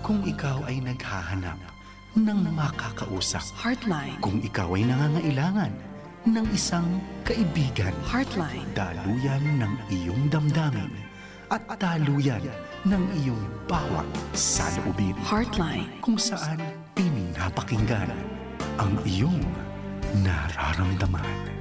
Kung ikaw ay naghahanap ng makakausap. Heartline. Kung ikaw ay nangangailangan ng isang kaibigan. Heartline. Daluyan ng iyong damdamin at daluyan ng iyong bawat saloobin. Heartline. Kung saan pinapakinggan ang iyong nararamdaman.